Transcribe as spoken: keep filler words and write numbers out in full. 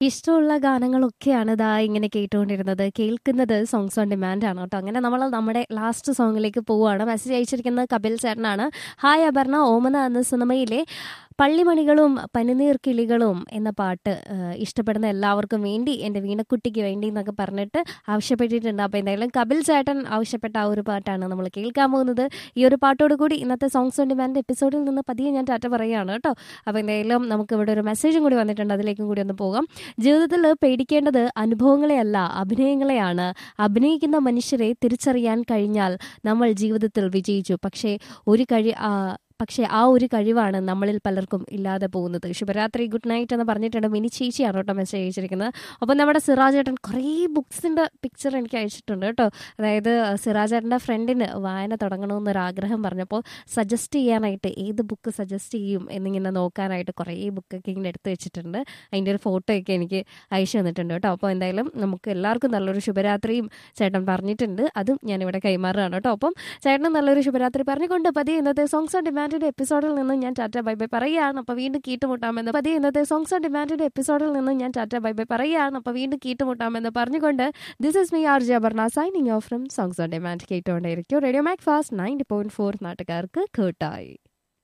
ഇഷ്ടമുള്ള ഗാനങ്ങളൊക്കെയാണ് ദാ ഇങ്ങനെ കേട്ടുകൊണ്ടിരുന്നത്. കേൾക്കുന്നത് സോങ്സ് ഓൺ ഡിമാൻഡ് ആണ് കേട്ടോ. അങ്ങനെ നമ്മൾ നമ്മുടെ ലാസ്റ്റ് സോങ്ങിലേക്ക് പോവുകയാണ്. മെസ്സേജ് അയച്ചിരിക്കുന്നത് കപിൽ ചേട്ടനാണ്. ഹായ് അപർണ, ഓമന എന്ന സിനിമയിലെ പള്ളിമണികളും പനിനീർ കിളികളും എന്ന പാട്ട് ഏഹ്, ഇഷ്ടപ്പെടുന്ന എല്ലാവർക്കും വേണ്ടി എൻ്റെ വീണക്കുട്ടിക്ക് വേണ്ടി എന്നൊക്കെ പറഞ്ഞിട്ട് ആവശ്യപ്പെട്ടിട്ടുണ്ട്. അപ്പോൾ എന്തായാലും കപിൽ ചേട്ടൻ ആവശ്യപ്പെട്ട ആ ഒരു പാട്ടാണ് നമ്മൾ കേൾക്കാൻ പോകുന്നത്. ഈ ഒരു പാട്ടോട് കൂടി ഇന്നത്തെ സോങ്സ് ഓൺ ഡിമാൻഡ് എപ്പിസോഡിൽ നിന്ന് പതിയെ ഞാൻ ടാറ്റ പറയുകയാണ് കേട്ടോ. അപ്പോൾ എന്തായാലും നമുക്ക് ഇവിടെ ഒരു മെസ്സേജും കൂടി വന്നിട്ടുണ്ട്, അതിലേക്കും കൂടി ഒന്ന് പോകാം. ജീവിതത്തിൽ പേടിക്കേണ്ടത് അനുഭവങ്ങളെയല്ല, അഭിനയങ്ങളെയാണ്. അഭിനയിക്കുന്ന മനുഷ്യരെ തിരിച്ചറിയാൻ കഴിഞ്ഞാൽ നമ്മൾ ജീവിതത്തിൽ വിജയിച്ചു. പക്ഷേ ഒരു കഴി ആ, പക്ഷേ ആ ഒരു കഴിവാണ് നമ്മളിൽ പലർക്കും ഇല്ലാതെ പോകുന്നത്. ശുഭരാത്രി, ഗുഡ് നൈറ്റ് എന്ന് പറഞ്ഞിട്ടുണ്ട്. മിനി ചേച്ചിയാണ് കേട്ടോ മെസ്സേജ് അയച്ചിരിക്കുന്നത്. അപ്പം നമ്മുടെ സിറാജ് ഏട്ടൻ കുറേ ബുക്സിൻ്റെ പിക്ചർ എനിക്ക് അയച്ചിട്ടുണ്ട് കേട്ടോ. അതായത് സിറാജ് ഏട്ടൻ്റെ ഫ്രണ്ടിന് വായന തുടങ്ങണമെന്നൊരാഗ്രഹം പറഞ്ഞപ്പോൾ സജസ്റ്റ് ചെയ്യാനായിട്ട് ഏത് ബുക്ക് സജസ്റ്റ് ചെയ്യും എന്നിങ്ങനെ നോക്കാനായിട്ട് കുറേ ബുക്കൊക്കെ ഇങ്ങനെ എടുത്ത് വെച്ചിട്ടുണ്ട്. അതിൻ്റെ ഒരു ഫോട്ടോ ഒക്കെ എനിക്ക് അയച്ചു തന്നിട്ടുണ്ട് കേട്ടോ. അപ്പോൾ എന്തായാലും നമുക്ക് എല്ലാവർക്കും നല്ലൊരു ശുഭരാത്രിയും ചേട്ടൻ പറഞ്ഞിട്ടുണ്ട്. അതും ഞാനിവിടെ കൈമാറുകയാണ് കേട്ടോ. അപ്പം ചേട്ടന് നല്ലൊരു ശുഭരാത്രി പറഞ്ഞുകൊണ്ട് പതിയെ ഇന്നത്തെ സോങ്സ് ഓൺ ഡിമാൻഡിൻ്റെ എപ്പിസോഡിൽ നിന്ന് ഞാൻ ടാറ്റ ബൈ ബൈ പറയുകയാണ്. അപ്പോൾ വീണ്ടും കേട്ടുമുട്ടാമെന്ന് പതിയെ ഇന്നത്തെ സോങ്സ് ഓൺ ഡിമാൻഡിൻ്റെ എപ്പിസോഡിൽ നിന്ന് ഞാൻ ടാറ്റ ബൈ ബൈ പറയുകയാണ്. അപ്പോൾ വീണ്ടും കേട്ടുമുട്ടാമെന്ന് പറഞ്ഞുകൊണ്ട് this is me R J Aparna signing off from songs on demand. കേട്ടുകൊണ്ടേയിരിക്കും radio Mac fast ninety point four നാട്ടുകാർക്ക് കേട്ടായി.